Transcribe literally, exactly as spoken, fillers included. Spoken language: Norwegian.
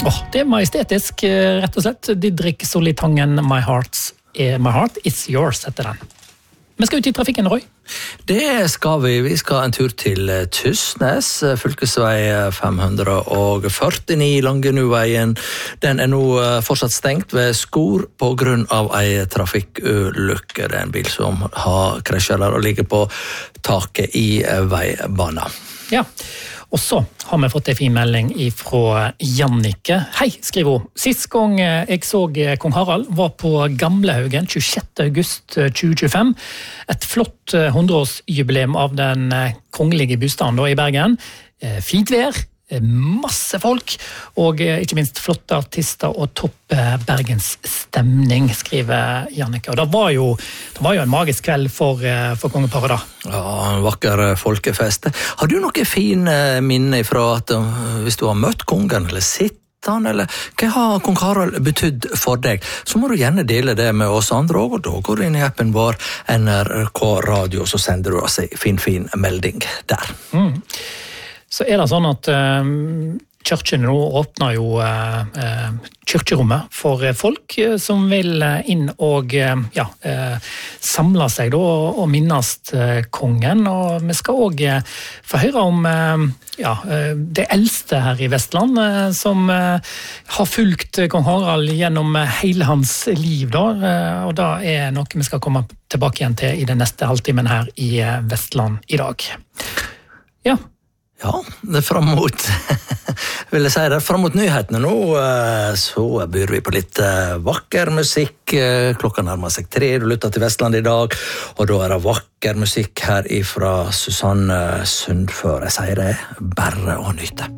Åh, det er majestetisk, rett og slett. Didrik Solitangen, My, Heart's, My Heart Is Yours, heter den. Vi skal ut i trafikken, Roy. Det skal vi. Vi skal en tur til Tysnes, fylkesvei fem hundre førtini Langenøveien. Den er nå fortsatt stengt ved Skor på grunn av en trafikkulykke. Det er en bil som har krasjet der og ligger på taket i veibanen. Ja, og så har vi fått en fin melding fra Jannike. Hei, skriver hun. Sist gang jeg så Kong Harald var på Gamlehaugen tjuesjette august tjue tjuefem. Et flott hundreårsjubileum av den kongelige bostaden i Bergen. Fint vær, masse folk, og ikke minst flotte artister og topp Bergens stemning, skriver Jannike. Og det var jo, det var jo en magisk kveld for, for kongeparet da. Ja, en vakker folkefest. Har du noen fin minne fra at hvis du har møtt kongen eller sett han, eller hva har kong Harald betydd for deg, så må du gjerne dele det med oss andre også, og da går du inn i appen vår N R K Radio, så sender du oss en fin, fin melding der. Mm. Så er det sånn at uh, kirken nå åpner jo uh, uh, kirkerommet for folk uh, som vil uh, inn og uh, ja, uh, samle seg da, og minnes uh, kongen. Og vi skal også uh, få høre om uh, ja, uh, det eldste her i Vestland, uh, som uh, har fulgt kong Harald gjennom hele hans liv. Da, uh, og det er noe vi skal komme tilbake igjen til i den neste halvtimen her i uh, Vestland i dag. Ja. Ja, det er frem mot, vil jeg si det, frem mot nyhetene nå, så byr vi på litt vakker musikk. Klokka nærmer seg tre, du lytter til Vestland i dag, og da er det vakker musikk her ifra Susanne Sundfør. Jeg sier det, bare å nyte.